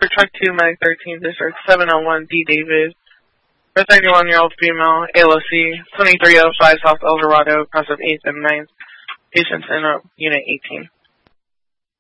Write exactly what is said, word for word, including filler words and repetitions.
for truck two, Medic thirteen, District seven oh one, D. David. For thirty-one-year-old female, A L O C, twenty-three oh five South Eldorado, across of eighth and ninth. Patients in uh, Unit eighteen.